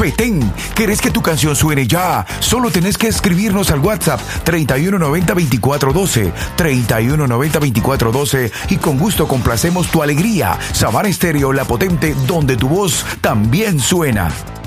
Petén. ¿Querés que tu canción suene ya? Solo tenés que escribirnos al WhatsApp 3190-2412, 3190-2412 y con gusto complacemos tu alegría. Savana Estéreo, la potente, donde tu voz también suena.